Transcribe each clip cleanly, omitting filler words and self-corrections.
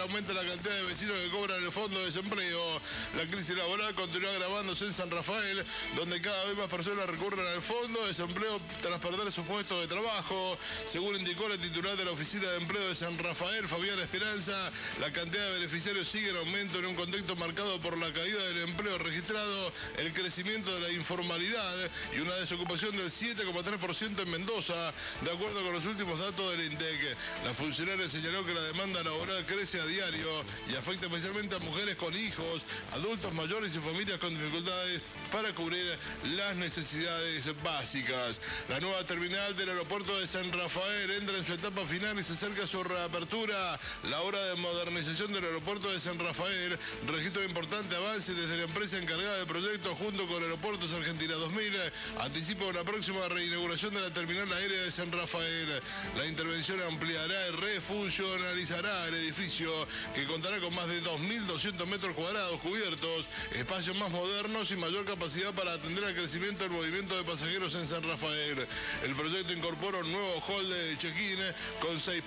aumenta la cantidad de vecinos que cobran el fondo de desempleo. La crisis laboral continúa agravándose en San Rafael, donde cada vez más personas recurren al fondo de desempleo tras perder su puesto de trabajo. Según indicó la titular de la Oficina de Empleo de San Rafael, Fabiana Esperanza, la cantidad de beneficiarios sigue en aumento en un contexto marcado por la caída del empleo registrado, el crecimiento de la informalidad y una desocupación del 7,3% en Mendoza, de acuerdo con los últimos datos del INDEC. La funcionaria señaló que la demanda laboral crece a diario y afecta especialmente a mujeres con hijos, adultos mayores y familias con dificultades para cubrir las necesidades básicas. La nueva terminal del aeropuerto de San Rafael entra en su etapa final y se acerca a su reapertura. La obra de modernización del aeropuerto de San Rafael registra un importante avance desde la empresa encargada del proyecto junto con Aeropuertos Argentina 2000. Anticipa una próxima reinauguración de la terminal aérea de San Rafael. La intervención ampliará y refuncionalizará el edificio, que contará con más de 2.200 metros cuadrados cubiertos, espacios más modernos y mayor capacidad para atender al crecimiento del movimiento de pasajeros en San Rafael. El proyecto incorpora un nuevo hall de check-in con 6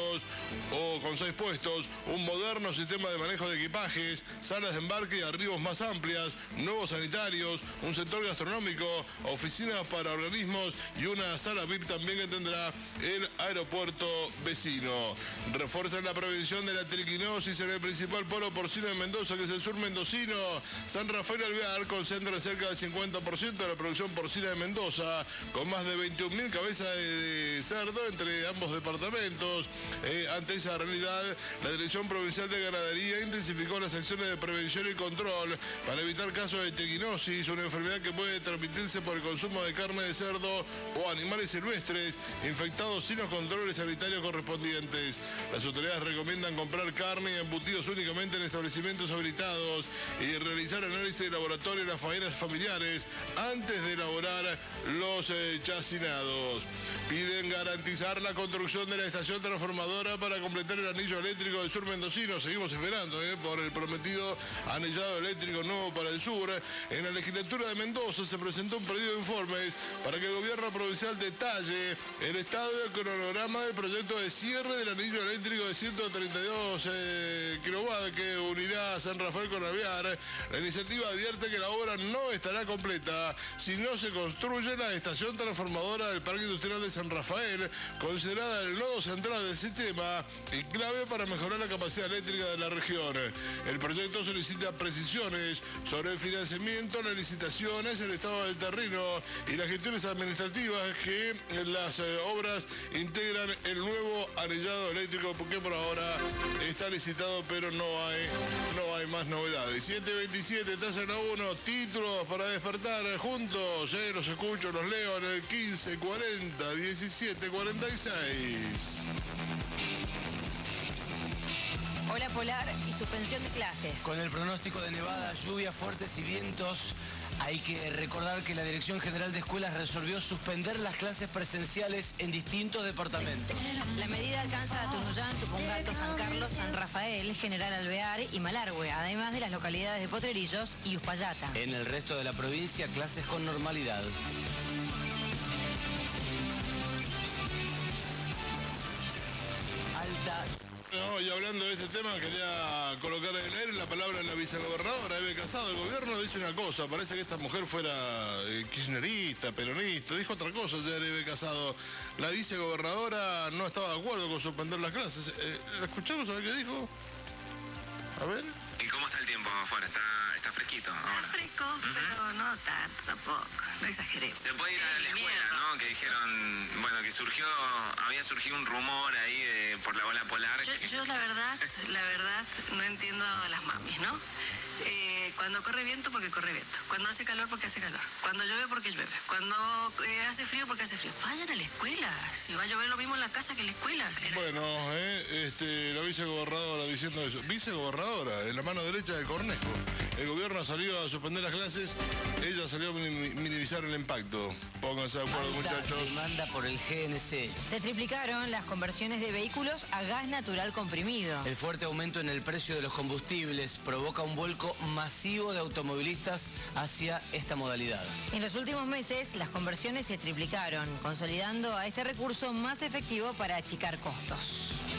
puestos, un moderno sistema de manejo de equipajes, salas de embarque y arribos más amplias, nuevos sanitarios, un sector gastronómico, oficinas para organismos y una sala VIP también que tendrá el aeropuerto vecino. Refuerzan la prevención de la triquinosis en el principal polo porcino de Mendoza, que es el sur mendocino. San Rafael Alvear concentra cerca del 50% de la producción porcina de Mendoza, con más de 21.000 cabezas de cerdo entre ambos departamentos. Ante esa realidad, la Dirección Provincial de Ganadería intensificó las acciones de prevención y control para evitar casos de triquinosis, una enfermedad que puede transmitirse por el consumo de carne de cerdo o animales silvestres infectados sin los controles sanitarios correspondientes. Las autoridades recomiendan comprar carne y embutidos únicamente en establecimientos habilitados y realizar análisis de laboratorio en las faenas familiares antes de elaborar los chacinados. Piden garantizar la construcción de la estación transformadora para completar el anillo eléctrico del sur mendocino. Seguimos esperando por el prometido anillado eléctrico nuevo para el sur. En la legislatura de Mendoza se presentó un pedido de informes para que el gobierno provincial detalle el estado y el cronograma del proyecto de cierre del anillo eléctrico de 132 kilowatts que unirá a San Rafael con Alvear. La iniciativa advierte que la obra no estará completa si no se construye la estación transformadora del Parque Industrial de San Rafael, considerada el nodo central del sistema y clave para mejorar la capacidad eléctrica de la región. El proyecto solicita precisiones sobre el financiamiento, las licitaciones, el estado del terreno y las gestiones administrativas que las obras integran el nuevo anillado eléctrico, porque por ahora está licitado, pero no hay más novedades. 727, estás en la 1, títulos para despertar juntos, los escucho, los leo en el 1540 1746. Ola polar y suspensión de clases. Con el pronóstico de nevada, lluvias fuertes y vientos, hay que recordar que la Dirección General de Escuelas resolvió suspender las clases presenciales en distintos departamentos. La medida alcanza a Tunuyán, Tupungato, San Carlos, San Rafael, General Alvear y Malargüe, además de las localidades de Potrerillos y Uspallata. En el resto de la provincia, clases con normalidad. Alta. No, y hablando de este tema, quería colocar en el aire la palabra de la vicegobernadora Eve Casado. El gobierno dice una cosa, parece que esta mujer fuera kirchnerista, peronista, dijo otra cosa ayer Eve Casado. La vicegobernadora no estaba de acuerdo con suspender las clases. ¿La escuchamos a ver qué dijo? A ver. ¿Y cómo está el tiempo afuera? ¿Está fresquito ahora? Está fresco, pero no tanto tampoco. No exageremos. Se puede ir a la escuela, ¿no? Que dijeron, bueno, que había surgido un rumor ahí por la ola polar. Yo la verdad, no entiendo a las mamis, ¿no? Cuando corre viento, porque corre viento. Cuando hace calor, porque hace calor. Cuando llueve, porque llueve. Cuando hace frío, porque hace frío. Vayan a la escuela. Si va a llover lo mismo en la casa que en la escuela. Bueno, la vicegobernadora diciendo eso. Vicegobernadora, en la mano derecha de Cornejo. El gobierno salió a suspender las clases, ella salió a minimizar el impacto. Pónganse de acuerdo, muchachos. Demanda por el GNC. Se triplicaron las conversiones de vehículos a gas natural comprimido. El fuerte aumento en el precio de los combustibles provoca un vuelco masivo de automovilistas hacia esta modalidad. En los últimos meses, las conversiones se triplicaron, consolidando a este recurso más efectivo para achicar costos.